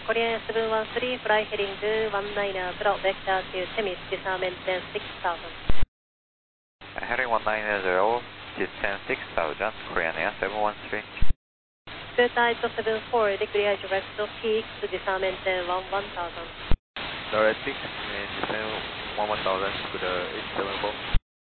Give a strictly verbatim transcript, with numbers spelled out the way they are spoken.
Korean seven one three, fly heading one nine zero, vector to Temis, disarmament six thousand. Heading one nine zero, distance six thousand, Korean Air seven one three. Delta eight seven four, declare direct to peak, disarmament one thousand. Direct peak, and descend one one thousand to the eight seven four.